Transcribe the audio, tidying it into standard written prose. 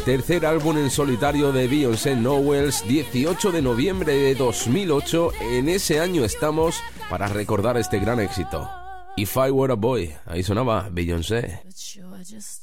tercer álbum en solitario de Beyoncé Knowles, 18 de noviembre de 2008. En ese año estamos para recordar este gran éxito. If I Were a Boy, ahí sonaba Beyoncé.